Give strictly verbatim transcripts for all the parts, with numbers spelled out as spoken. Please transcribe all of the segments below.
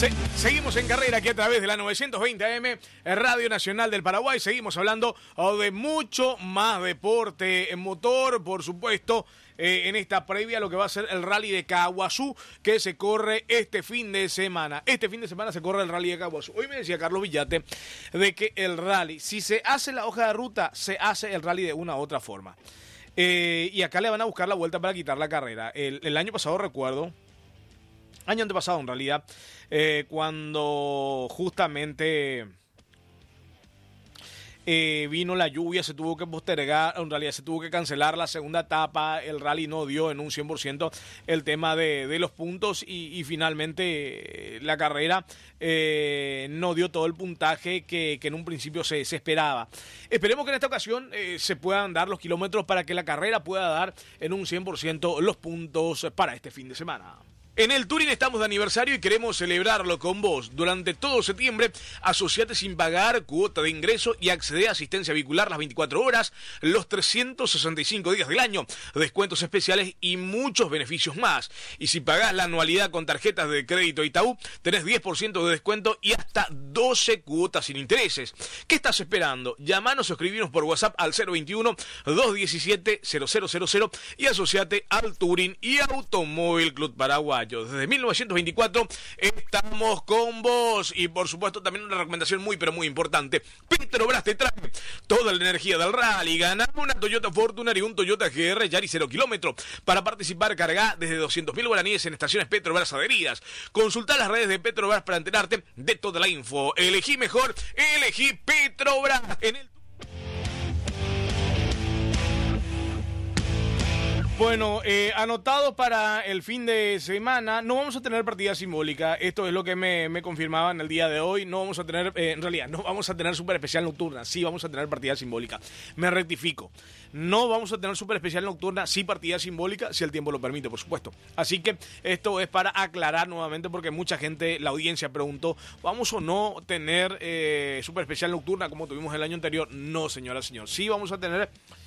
Se, seguimos en carrera aquí a través de la novecientos veinte A M, Radio Nacional del Paraguay. Seguimos hablando oh, de mucho más deporte en motor, por supuesto, eh, en esta previa a lo que va a ser el Rally de Caaguazú, que se corre este fin de semana. Este fin de semana se corre el Rally de Caaguazú. Hoy me decía Carlos Villate de que el Rally, si se hace la hoja de ruta, se hace el Rally de una u otra forma. Eh, y acá le van a buscar la vuelta para quitar la carrera. El, el año pasado recuerdo... Año antepasado, en realidad, eh, cuando justamente eh, vino la lluvia, se tuvo que postergar, en realidad se tuvo que cancelar la segunda etapa, el rally no dio en un cien por ciento el tema de, de los puntos y, y finalmente eh, la carrera eh, no dio todo el puntaje que, que en un principio se, se esperaba. Esperemos que en esta ocasión eh, se puedan dar los kilómetros para que la carrera pueda dar en un cien por ciento los puntos para este fin de semana. En el Touring estamos de aniversario y queremos celebrarlo con vos. Durante todo septiembre, asociate sin pagar cuota de ingreso y accede a asistencia vehicular las veinticuatro horas, los trescientos sesenta y cinco días del año, descuentos especiales y muchos beneficios más. Y si pagás la anualidad con tarjetas de crédito Itaú, tenés diez por ciento de descuento y hasta doce cuotas sin intereses. ¿Qué estás esperando? Llamanos o escribinos por WhatsApp al cero veintiuno, doscientos diecisiete, cero cero cero cero y asociate al Touring y Automóvil Club Paraguay. Desde mil novecientos veinticuatro estamos con vos y por supuesto también una recomendación muy pero muy importante. Petrobras te trae toda la energía del rally. Gana una Toyota Fortuner y un Toyota G R Yaris cero kilómetro. Para participar carga desde doscientos mil guaraníes en estaciones Petrobras adheridas. Consulta las redes de Petrobras para enterarte de toda la info. Elegí mejor, elegí Petrobras. En el Bueno, eh, anotado para el fin de semana, no vamos a tener partida simbólica, esto es lo que me, me confirmaban el día de hoy, no vamos a tener, eh, en realidad, no vamos a tener super especial nocturna, sí vamos a tener partida simbólica, me rectifico, no vamos a tener super especial nocturna, sí partida simbólica, si el tiempo lo permite, por supuesto, así que esto es para aclarar nuevamente, porque mucha gente, la audiencia preguntó, ¿vamos o no tener eh, super especial nocturna como tuvimos el año anterior? No, señora, señor, sí vamos a tener...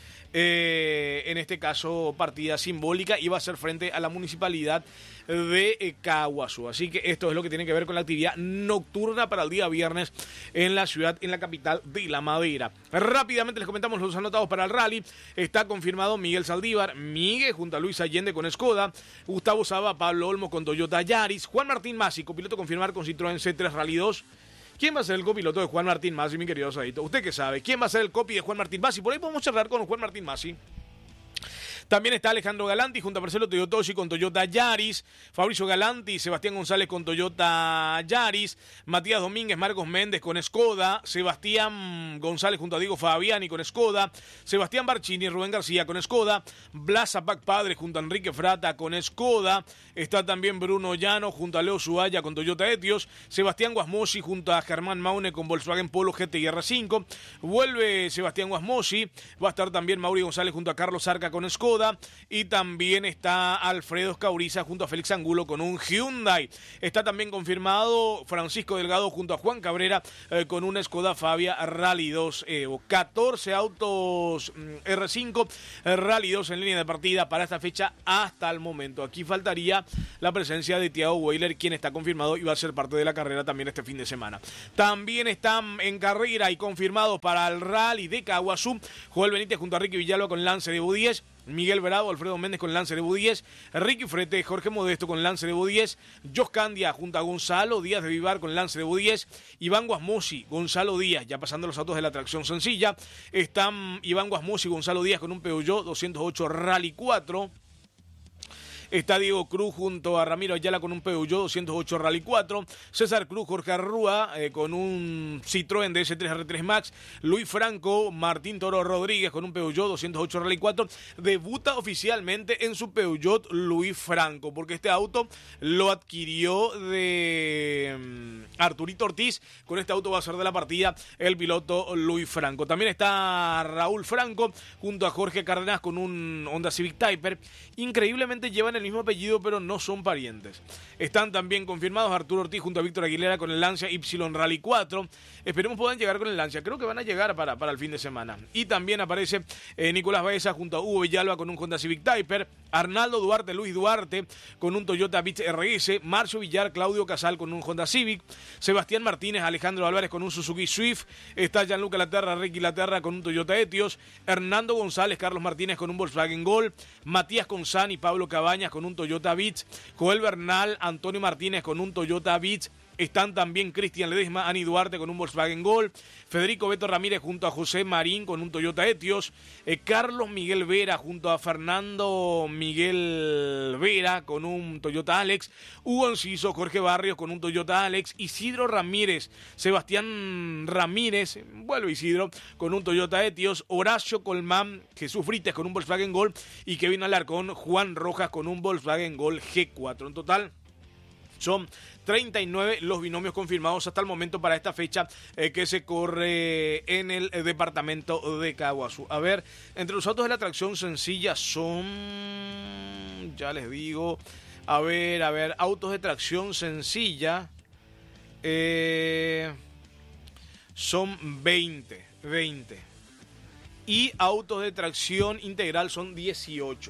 Eh, en este caso partida simbólica y va a ser frente a la municipalidad de eh, Caaguazú. Así que esto es lo que tiene que ver con la actividad nocturna para el día viernes en la ciudad, en la capital de La Madera. Rápidamente les comentamos los anotados para el rally. Está confirmado Miguel Saldívar, Miguel junto a Luis Allende con Skoda, Gustavo Saba, Pablo Olmo con Toyota Yaris, Juan Martín Masi, copiloto confirmar con Citroën C tres Rally dos. ¿Quién va a ser el copiloto de Juan Martín Masi, mi querido Sadito? ¿Usted qué sabe? ¿Quién va a ser el copi de Juan Martín Masi? Por ahí podemos charlar con Juan Martín Masi. También está Alejandro Galanti junto a Marcelo Toyotoshi con Toyota Yaris, Fabricio Galanti, Sebastián González con Toyota Yaris, Matías Domínguez, Marcos Méndez con Skoda, Sebastián González junto a Diego Fabiani con Skoda, Sebastián Barchini, Rubén García con Skoda, Blas Zapac Padre junto a Enrique Frata con Skoda, está también Bruno Llano junto a Leo Zuaya con Toyota Etios, Sebastián Guasmosi junto a Germán Maune con Volkswagen Polo G T I R cinco, vuelve Sebastián Guasmosi, va a estar también Mauri González junto a Carlos Arca con Skoda, y también está Alfredo Escauriza junto a Félix Angulo con un Hyundai. Está también confirmado Francisco Delgado junto a Juan Cabrera eh, con una Skoda Fabia Rally dos Evo. catorce autos mm, R cinco eh, Rally dos en línea de partida para esta fecha hasta el momento. Aquí faltaría la presencia de Thiago Weiler, quien está confirmado y va a ser parte de la carrera también este fin de semana. También están en carrera y confirmados para el Rally de Caaguazú Joel Benítez junto a Ricky Villalba con Lance de U diez, Miguel Bravo, Alfredo Méndez con Lance de U diez, Ricky Frete, Jorge Modesto con Lance de U diez, Jos Candia junto a Gonzalo Díaz de Vivar con Lance de U diez, Iván Guasmosi, Gonzalo Díaz, ya pasando los autos de la tracción sencilla, están Iván Guasmosi y Gonzalo Díaz con un Peugeot doscientos ocho Rally cuatro, está Diego Cruz junto a Ramiro Ayala con un Peugeot doscientos ocho Rally cuatro, César Cruz, Jorge Arrúa eh, con un Citroën D S tres R tres Max, Luis Franco, Martín Toro Rodríguez con un Peugeot doscientos ocho Rally cuatro, debuta oficialmente en su Peugeot Luis Franco, porque este auto lo adquirió de um, Arturito Ortiz, con este auto va a ser de la partida el piloto Luis Franco. También está Raúl Franco junto a Jorge Cárdenas con un Honda Civic Typer, increíblemente llevan el mismo apellido pero no son parientes. Están también confirmados Arturo Ortiz junto a Víctor Aguilera con el Lancia Y Rally cuatro, esperemos puedan llegar con el Lancia, creo que van a llegar para, para el fin de semana. Y también aparece eh, Nicolás Baeza junto a Hugo Villalba con un Honda Civic Typer, Arnaldo Duarte, Luis Duarte con un Toyota Vitz R S, Marcio Villar, Claudio Casal con un Honda Civic, Sebastián Martínez, Alejandro Álvarez con un Suzuki Swift, está Gianluca Laterra, Ricky Laterra con un Toyota Etios, Hernando González, Carlos Martínez con un Volkswagen Gol, Matías Conzani, Pablo Cabañas con un Toyota Vitz, Joel Bernal, Antonio Martínez con un Toyota Vitz. Están también Cristian Ledesma, Ani Duarte con un Volkswagen Gol, Federico Beto Ramírez junto a José Marín con un Toyota Etios, eh, Carlos Miguel Vera junto a Fernando Miguel Vera con un Toyota Alex, Hugo Enciso, Jorge Barrios con un Toyota Alex, Isidro Ramírez, Sebastián Ramírez, vuelve Isidro, con un Toyota Etios, Horacio Colmán, Jesús Frites con un Volkswagen Gol y Kevin Alarcón, Juan Rojas con un Volkswagen Gol G cuatro. En total son treinta y nueve los binomios confirmados hasta el momento para esta fecha eh, que se corre en el eh, departamento de Caguazú. A ver, entre los autos de la tracción sencilla son, ya les digo, a ver, a ver, autos de tracción sencilla eh, son veinte, veinte. Y autos de tracción integral son dieciocho.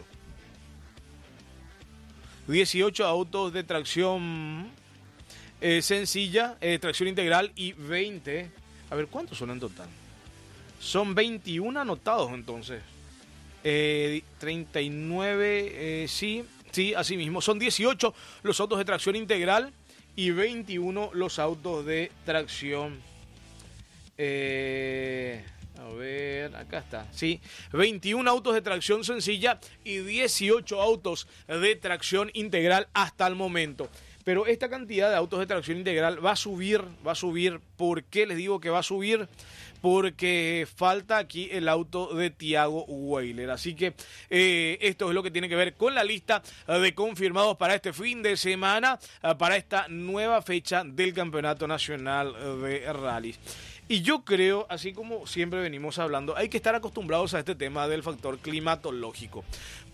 dieciocho autos de tracción eh, sencilla, eh, tracción integral y veinte. A ver, ¿cuántos son en total? Son veintiuno anotados entonces. Eh, treinta y nueve, eh, sí, sí, así mismo. Son dieciocho los autos de tracción integral y veintiuno los autos de tracción. Eh, a ver, acá está, sí, veintiuno autos de tracción sencilla y dieciocho autos de tracción integral hasta el momento. Pero esta cantidad de autos de tracción integral va a subir, va a subir. ¿Por qué les digo que va a subir? Porque falta aquí el auto de Thiago Weiler. Así que eh, esto es lo que tiene que ver con la lista de confirmados para este fin de semana, para esta nueva fecha del Campeonato Nacional de Rallys. Y yo creo, así como siempre venimos hablando, hay que estar acostumbrados a este tema del factor climatológico.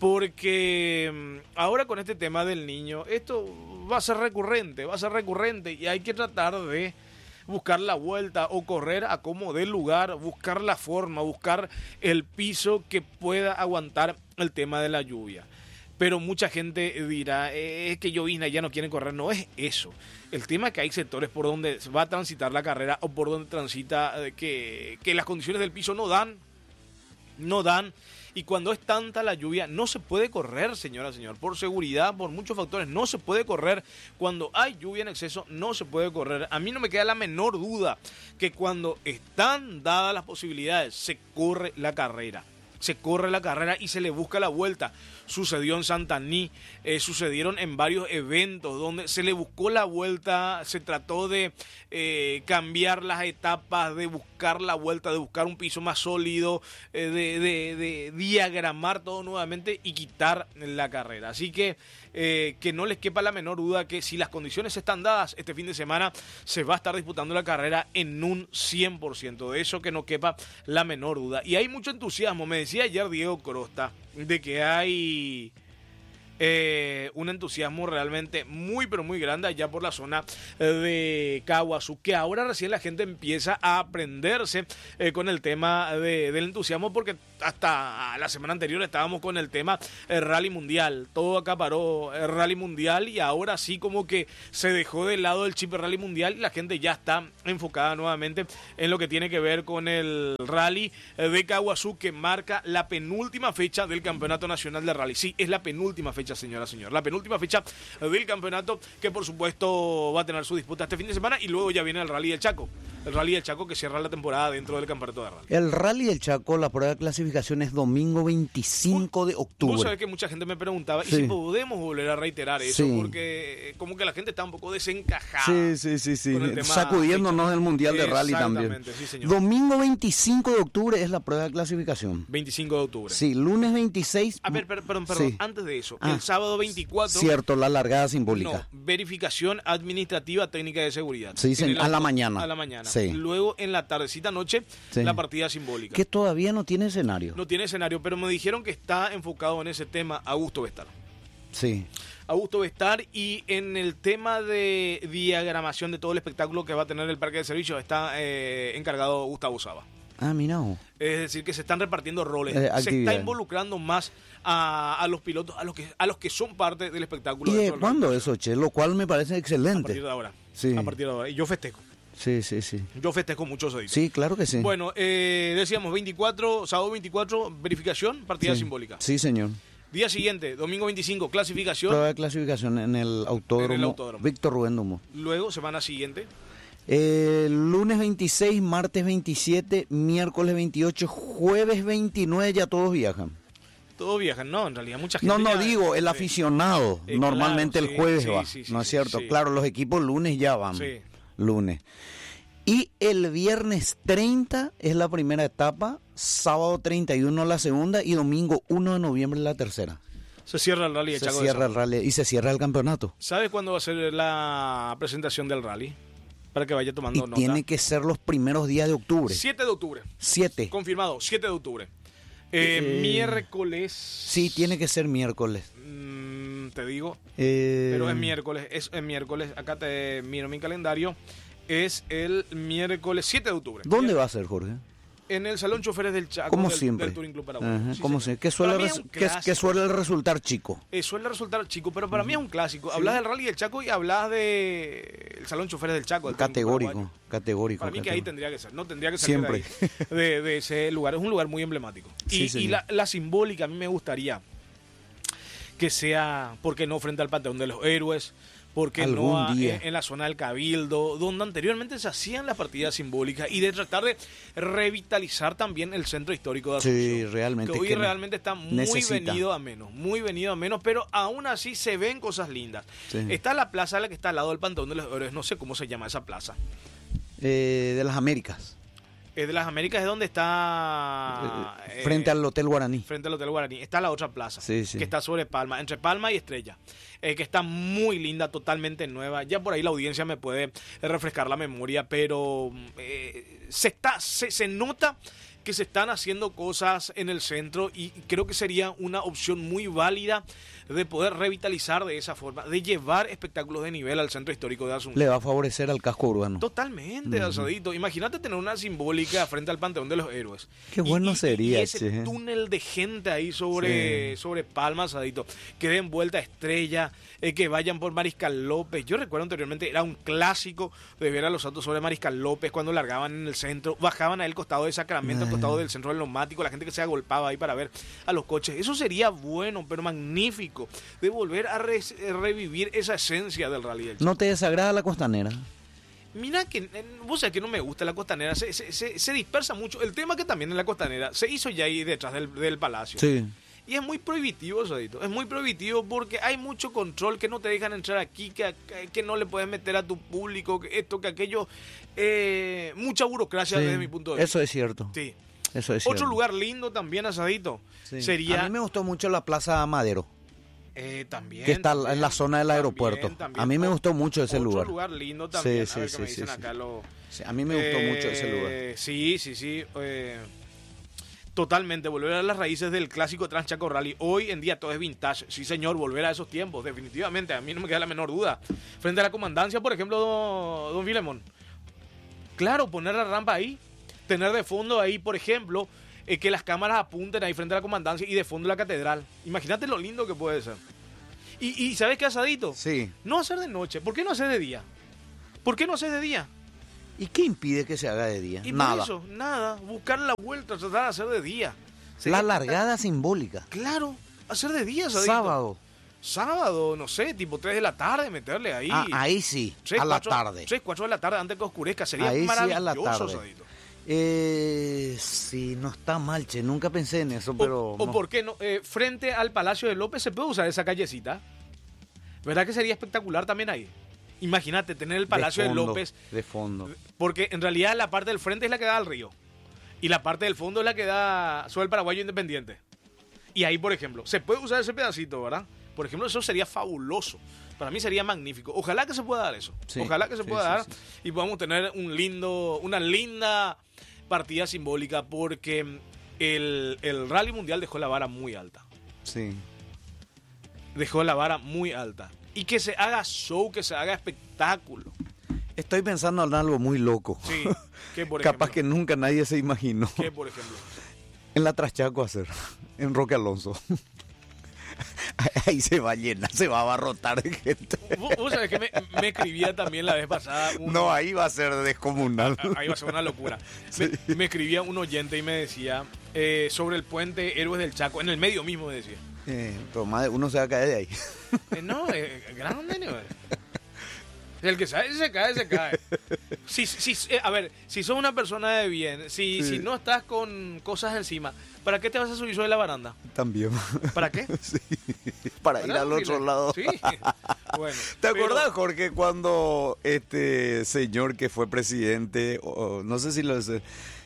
Porque ahora con este tema del niño, esto va a ser recurrente, va a ser recurrente y hay que tratar de buscar la vuelta o correr a como dé lugar, buscar la forma, buscar el piso que pueda aguantar el tema de la lluvia. Pero mucha gente dirá, es que llovizna, ya no quieren correr. No es eso. El tema es que hay sectores por donde va a transitar la carrera o por donde transita que, que las condiciones del piso no dan, no dan. Y cuando es tanta la lluvia, no se puede correr, señora, señor. Por seguridad, por muchos factores, no se puede correr. Cuando hay lluvia en exceso, no se puede correr. A mí no me queda la menor duda que cuando están dadas las posibilidades, se corre la carrera. Se corre la carrera y se le busca la vuelta. Sucedió en Santaní, eh, sucedieron en varios eventos donde se le buscó la vuelta, se trató de eh, cambiar las etapas, de buscar la vuelta, de buscar un piso más sólido, eh, de, de, de diagramar todo nuevamente y quitar la carrera. Así que eh, que no les quepa la menor duda que si las condiciones están dadas, este fin de semana se va a estar disputando la carrera en un cien por ciento. De eso que no quepa la menor duda. Y hay mucho entusiasmo, me decía ayer Diego Crosta, de que hay eh, un entusiasmo realmente muy pero muy grande allá por la zona de Caguazú, que ahora recién la gente empieza a aprenderse eh, con el tema de, del entusiasmo, porque hasta la semana anterior estábamos con el tema el Rally Mundial, todo acaparó el Rally Mundial y ahora sí como que se dejó de lado el chip Rally Mundial y la gente ya está enfocada nuevamente en lo que tiene que ver con el Rally de Caguazú, que marca la penúltima fecha del Campeonato Nacional de Rally. Sí, es la penúltima fecha, señora, señor, la penúltima fecha del campeonato, que por supuesto va a tener su disputa este fin de semana y luego ya viene el Rally del Chaco, el Rally del Chaco que cierra la temporada dentro del Campeonato de Rally. El Rally del Chaco, la prueba de clasificación es domingo veinticinco de octubre. Vos sabés que mucha gente me preguntaba, sí. ¿y si podemos volver a reiterar eso? Sí. Porque como que la gente está un poco desencajada. Sí, sí, sí, sí. Con el tema sacudiéndonos del Mundial de Rally también. Exactamente, sí, señor. Domingo veinticinco de octubre es la prueba de clasificación. veinticinco de octubre. Sí, lunes veintiséis. A ver, per, perdón, perdón, sí. antes de eso, Ah, el sábado veinticuatro. Cierto, la largada simbólica. No, verificación administrativa técnica de seguridad. Se dicen a la mañana. A la mañana. Sí. Luego en la tardecita noche, Sí. la partida simbólica. Que todavía no tiene escenario. No tiene escenario, pero me dijeron que está enfocado en ese tema Augusto Bestar. Sí. Augusto Bestar, y en el tema de diagramación de todo el espectáculo que va a tener el parque de servicios está eh, encargado Gustavo Saba. Ah, mira vos. Es decir, que se están repartiendo roles. Eh, se está involucrando más a, a los pilotos, a los que a los que son parte del espectáculo. ¿Y de cuándo eso, che? Lo cual me parece excelente. A partir de ahora. Sí. A partir de ahora. Y yo festejo. Sí, sí, sí. Yo festejo mucho eso. Sí, claro que sí. Bueno, eh, decíamos veinticuatro, sábado veinticuatro, verificación, partida sí. simbólica. Sí, señor. Día siguiente, domingo veinticinco, clasificación. Prueba de clasificación en el autódromo, en el autódromo. Víctor Rubén Dumont. Luego, semana siguiente. Eh, lunes veintiséis, martes veintisiete, miércoles veintiocho, jueves veintinueve, ya todos viajan. Todos viajan, no, en realidad mucha gente. No, no ya, digo, el sí. aficionado, Eh, normalmente claro, el sí, jueves sí, va, sí, sí, ¿no es sí, cierto? sí. Claro, los equipos lunes ya van, Sí. lunes. Y el viernes treinta es la primera etapa, sábado treinta y uno la segunda y domingo uno de noviembre la tercera. Se cierra el rally de Se Chaco de cierra el Saba. rally y se cierra el campeonato. ¿Sabe cuándo va a ser la presentación del rally? Para que vaya tomando Y nota. tiene que ser los primeros días de octubre. siete de octubre. siete. Confirmado, siete de octubre. Eh, Eh, miércoles. Sí, tiene que ser miércoles. Mm, te digo. Eh, Pero es miércoles, es, es miércoles. Acá te miro mi calendario. Es el miércoles siete de octubre. ¿Dónde va a ser, Jorge? En el Salón Choferes del Chaco. Como del, siempre. del Touring Club Paraguay. Ajá, Sí, como señor. si- que, suele Para mí es res- un que, que clásico. suele resultar chico. Eh, suele resultar chico, pero para mí es un clásico. Hablas del Rally del Chaco y hablas de el Salón Choferes del Chaco. del Touring Club Categórico, Paraguay. categórico. Para mí que ahí categórico. tendría que ser, ¿no? Tendría que ser Siempre. de, ahí, de, de ese lugar. Es un lugar muy emblemático. Sí, y señor. y la, la simbólica, a mí me gustaría que sea, ¿por qué no?, frente al Panteón de los Héroes, ¿por qué Algún no a- día. en, en la zona del Cabildo, donde anteriormente se hacían las partidas simbólicas, y de tratar de revitalizar también el centro histórico de Sí, Asunción? realmente Que hoy que realmente está muy necesita. venido a menos, muy venido a menos, pero aún así se ven cosas lindas. Sí. Está la plaza, la que está al lado del Panteón de los Héroes, no sé cómo se llama esa plaza. Eh, de las Américas. Es de las Américas, es donde está... Eh, frente eh, al Hotel Guaraní. Frente al Hotel Guaraní. Está la otra plaza, Sí, sí. que está sobre Palma, entre Palma y Estrella, eh, que está muy linda, totalmente nueva. Ya por ahí la audiencia me puede refrescar la memoria, pero eh, se, está, se, se nota que se están haciendo cosas en el centro, y creo que sería una opción muy válida de poder revitalizar de esa forma, de llevar espectáculos de nivel al centro histórico de Asunción. Le va a favorecer al casco urbano. Totalmente, Asadito. Imagínate tener una simbólica frente al Panteón de los Héroes. Qué bueno Y- y- sería, Y ese che. túnel de gente ahí sobre, Sí. sobre Palma, Asadito. Que den vuelta a Estrella, eh, que vayan por Mariscal López. Yo recuerdo anteriormente, era un clásico de ver a los autos sobre Mariscal López cuando largaban en el centro. Bajaban ahí al costado de Sacramento, al Ah. costado del centro del neumático. La gente que se agolpaba ahí para ver a los coches. Eso sería bueno, pero magnífico. De volver a re- revivir esa esencia del Rally del Chaco. ¿No te desagrada la costanera? Mira que, eh, vos sabés que no me gusta la costanera, se, se, se, se dispersa mucho. El tema que también en la costanera se hizo ya ahí detrás del, del palacio. Sí. Y es muy prohibitivo, Sadito. Es muy prohibitivo porque hay mucho control, que no te dejan entrar aquí, que, que, que no le puedes meter a tu público, que esto, que aquello. Eh, mucha burocracia Sí, desde mi punto de vista. Eso es cierto. Sí. Eso es Otro cierto. lugar lindo también, Asadito, Sí. sería... A mí me gustó mucho la Plaza Madero, eh, también, que está también, en la zona del también, aeropuerto. también. A mí me O- gustó mucho ese otro lugar. lugar lindo también. Sí, a ver sí, qué me sí, dicen sí, acá sí. los... Sí, a mí me gustó mucho ese lugar. Eh, Sí, sí, sí. eh, totalmente, volver a las raíces del clásico Transchaco Rally. Hoy en día todo es vintage. Sí, señor, volver a esos tiempos, definitivamente. A mí no me queda la menor duda. Frente a la comandancia, por ejemplo, don, don Filemón. Claro, poner la rampa ahí. Tener de fondo ahí, por ejemplo, eh, que las cámaras apunten ahí frente a la comandancia y de fondo la catedral. Imagínate lo lindo que puede ser. Y, y ¿sabes qué, Asadito? Sí. No hacer de noche. ¿Por qué no hacer de día? ¿Por qué no hacer de día? ¿Y qué impide que se haga de día? Y Nada. por eso, nada, buscar la vuelta, tratar de hacer de día. La Sería largada simbólica. Claro, hacer de día, Sadito. Sábado. Sábado, no sé, tipo tres de la tarde, meterle ahí. Ah, ahí sí, tres, a la cuatro, tarde. tres, cuatro de la tarde antes que oscurezca, sería Ahí sí, a la maravilloso, tarde. Sadito. Eh, sí, no está mal, che. Nunca pensé en eso, pero... O, o no. por qué no, eh, frente al Palacio de López se puede usar esa callecita. ¿Verdad que sería espectacular también ahí? Imagínate tener el Palacio de, fondo, López, De fondo. porque en realidad la parte del frente es la que da al río. Y la parte del fondo es la que da sobre el Paraguayo Independiente. Y ahí, por ejemplo, se puede usar ese pedacito, ¿verdad? Por ejemplo, eso sería fabuloso. Para mí sería magnífico. Ojalá que se pueda dar eso. Sí, Ojalá que se sí, pueda sí, dar sí. y podamos tener un lindo, una linda partida simbólica, porque el, el Rally Mundial dejó la vara muy alta. Sí. Dejó la vara muy alta. Y que se haga show, que se haga espectáculo. Estoy pensando en algo muy loco. Sí, ¿qué por Capaz ejemplo? que nunca nadie se imaginó. ¿Qué por ejemplo? En la Traschaco hacer, en Roque Alonso. Ahí se va a llenar, se va a abarrotar de gente. Vos, vos sabés que me, me escribía también la vez pasada. Un, No, ahí va a ser descomunal. ahí va a ser una locura. Me, Sí. me escribía un oyente y me decía eh, sobre el puente Héroes del Chaco, en el medio mismo me decía. Eh, pero más de uno se va a caer de ahí. Eh, no, eh, grande, ¿no? El que sabe, se cae, se cae. Si, si, eh, a ver, si sos una persona de bien, si, Sí. si no estás con cosas encima, ¿para qué te vas a subir sobre la baranda? También. ¿Para qué? Sí. Para ir ¿Verdad, al otro File? lado. Sí. Bueno. ¿Te pero- acordás, Jorge, cuando este señor que fue presidente, o, no sé si lo sé,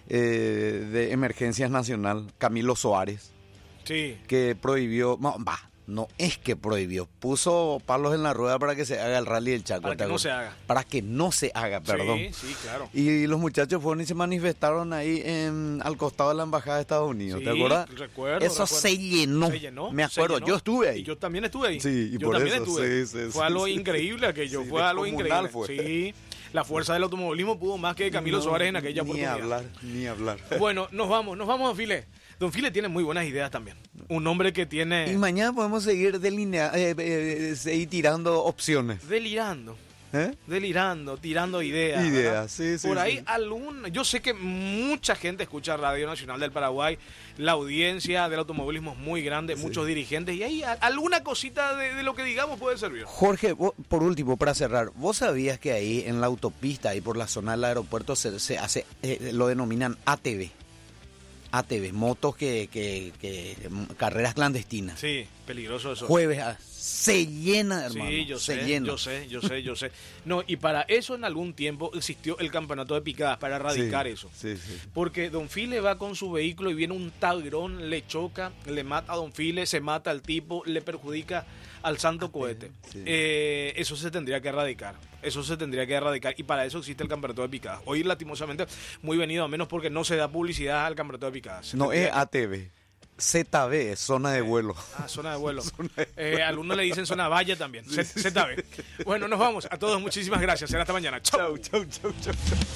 eh, de Emergencias Nacional, Camilo Soares, Sí. que prohibió, no, va, no es que prohibió, puso palos en la rueda para que se haga el rally del Chaco? Para ¿te que no acuerdas? se haga. Para que no se haga, perdón. Sí, sí, claro. Y los muchachos fueron y se manifestaron ahí en, al costado de la Embajada de Estados Unidos, ¿te Sí, acuerdas? recuerdo, Eso recuerdo. se llenó. Se llenó. Me se acuerdo, llenó. yo estuve ahí. Y yo también estuve ahí. Sí, y yo por también eso, estuve. sí, sí, fue sí, algo sí. increíble aquello, Sí, fue algo descomunal increíble. fue. Sí, la fuerza del automovilismo pudo más que Camilo No, Suárez en aquella ni oportunidad. hablar, ni hablar. Bueno, nos vamos, nos vamos, Don File. Don File tiene muy buenas ideas también. Un hombre que tiene... Y mañana podemos seguir delineando, eh, eh, seguir tirando opciones. Delirando. ¿Eh? Delirando, tirando ideas. Ideas, ¿verdad? sí, sí, Por ahí sí. algún, yo sé que mucha gente escucha Radio Nacional del Paraguay, la audiencia del automovilismo es muy grande, muchos dirigentes, y ahí a- alguna cosita de, de lo que digamos puede servir. Jorge, vos- por último, para cerrar, ¿vos sabías que ahí en la autopista, ahí por la zona del aeropuerto, se, se hace, eh, lo denominan A T V? A T V, motos que, que, que carreras clandestinas. Sí, peligroso eso. Jueves a- se llena, hermano. Sí, yo se sé, llena. yo sé, yo sé, yo sé. No, y para eso en algún tiempo existió el campeonato de picadas, para erradicar Sí, eso. Sí, sí. Porque Don File va con su vehículo y viene un tagrón, le choca, le mata a Don File, se mata al tipo, le perjudica al santo cohete. sí. Eh, eso se tendría que erradicar. Eso se tendría que erradicar. Y para eso existe el campeonato de picadas. Hoy, lastimosamente, muy venido a menos porque no se da publicidad al campeonato de picadas. Se No tendría es que- A T V, Z V, es zona de vuelo. Ah, zona de vuelo. Eh, algunos le dicen zona valla también. Z- Z B. Bueno, nos vamos. A todos, muchísimas gracias. Será hasta mañana. Chau. chau, chau, chau.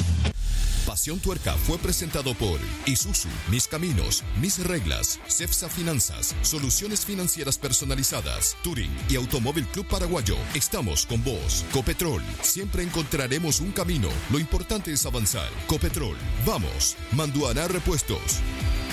Pasión Tuerca fue presentado por Isuzu, Mis Caminos, Mis Reglas, Cepsa Finanzas, Soluciones Financieras Personalizadas, Touring y Automóvil Club Paraguayo. Estamos con vos. Copetrol, siempre encontraremos un camino. Lo importante es avanzar. Copetrol, vamos. Manduana Repuestos.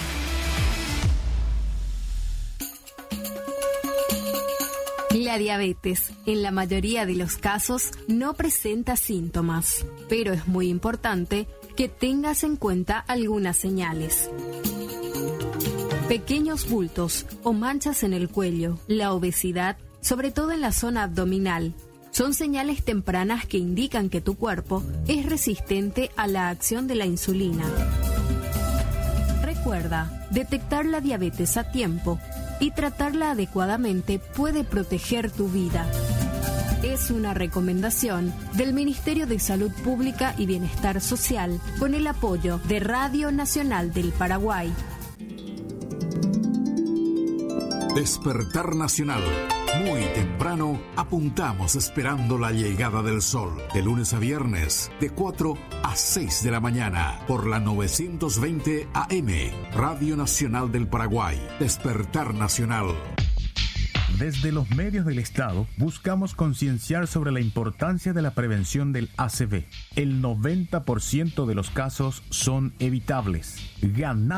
La diabetes, en la mayoría de los casos, no presenta síntomas, pero es muy importante que tengas en cuenta algunas señales. Pequeños bultos o manchas en el cuello, la obesidad, sobre todo en la zona abdominal, son señales tempranas que indican que tu cuerpo es resistente a la acción de la insulina. Recuerda, detectar la diabetes a tiempo y tratarla adecuadamente puede proteger tu vida. Es una recomendación del Ministerio de Salud Pública y Bienestar Social con el apoyo de Radio Nacional del Paraguay. Despertar Nacional. Muy temprano apuntamos esperando la llegada del sol. De lunes a viernes, de cuatro a seis de la mañana, por la novecientos veinte A M, Radio Nacional del Paraguay. Despertar Nacional. Desde los medios del Estado buscamos concienciar sobre la importancia de la prevención del A C V. El noventa por ciento de los casos son evitables. Ganar